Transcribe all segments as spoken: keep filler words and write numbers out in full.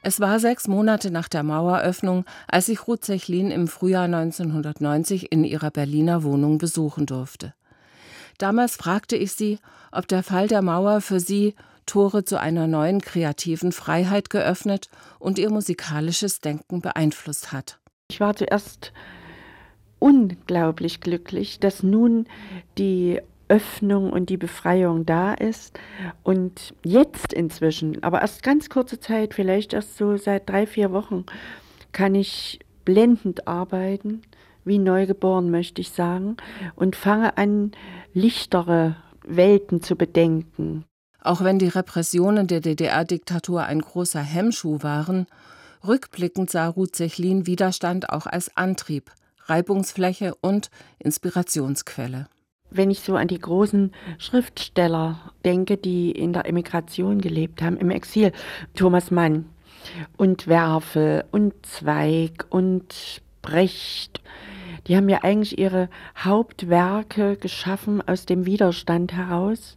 Es war sechs Monate nach der Maueröffnung, als ich Ruth Sechlin im Frühjahr neunzehnhundertneunzig in ihrer Berliner Wohnung besuchen durfte. Damals fragte ich sie, ob der Fall der Mauer für sie Tore zu einer neuen kreativen Freiheit geöffnet und ihr musikalisches Denken beeinflusst hat. Ich war zuerst unglaublich glücklich, dass nun die Öffnung und die Befreiung da ist und jetzt inzwischen, aber erst ganz kurze Zeit, vielleicht erst so seit drei, vier Wochen, kann ich blendend arbeiten, wie neugeboren möchte ich sagen, und fange an, lichtere Welten zu bedenken. Auch wenn die Repressionen der D D R-Diktatur ein großer Hemmschuh waren, rückblickend sah Ruth Sechlin Widerstand auch als Antrieb, Reibungsfläche und Inspirationsquelle. Wenn ich so an die großen Schriftsteller denke, die in der Emigration gelebt haben, im Exil, Thomas Mann und Werfel und Zweig und Brecht, die haben ja eigentlich ihre Hauptwerke geschaffen aus dem Widerstand heraus.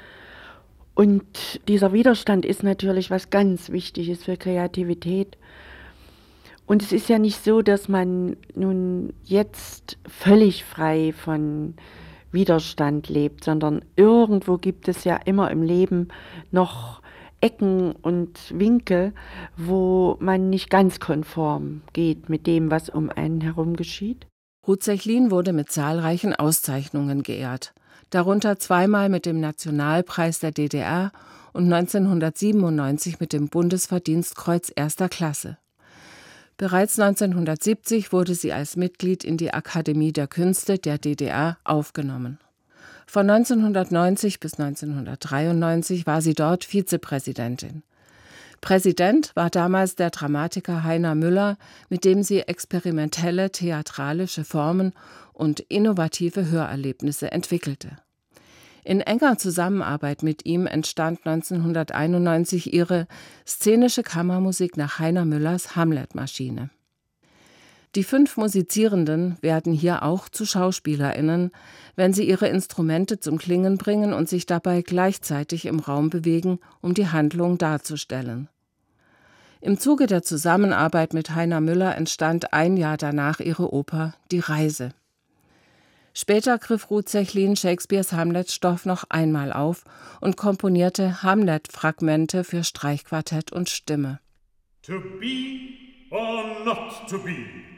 Und dieser Widerstand ist natürlich was ganz Wichtiges für Kreativität. Und es ist ja nicht so, dass man nun jetzt völlig frei von Widerstand lebt, sondern irgendwo gibt es ja immer im Leben noch Ecken und Winkel, wo man nicht ganz konform geht mit dem, was um einen herum geschieht. Ruth Sechlin wurde mit zahlreichen Auszeichnungen geehrt, darunter zweimal mit dem Nationalpreis der D D R und neunzehnhundertsiebenundneunzig mit dem Bundesverdienstkreuz erster Klasse. Bereits neunzehnhundertsiebzig wurde sie als Mitglied in die Akademie der Künste der D D R aufgenommen. Von neunzehnhundertneunzig bis neunzehnhundertdreiundneunzig war sie dort Vizepräsidentin. Präsident war damals der Dramatiker Heiner Müller, mit dem sie experimentelle theatralische Formen und innovative Hörerlebnisse entwickelte. In enger Zusammenarbeit mit ihm entstand neunzehnhunderteinundneunzig ihre szenische Kammermusik nach Heiner Müllers Hamlet-Maschine. Die fünf Musizierenden werden hier auch zu SchauspielerInnen, wenn sie ihre Instrumente zum Klingen bringen und sich dabei gleichzeitig im Raum bewegen, um die Handlung darzustellen. Im Zuge der Zusammenarbeit mit Heiner Müller entstand ein Jahr danach ihre Oper Die Reise. Später griff Ruth Sechlin Shakespeares Hamlet-Stoff noch einmal auf und komponierte Hamlet-Fragmente für Streichquartett und Stimme. To be or not to be?